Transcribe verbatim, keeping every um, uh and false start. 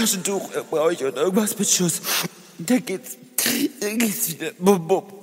Taschentuch brauche ich und irgendwas mit Schuss. Da geht's, da geht's wieder. Bum, bum.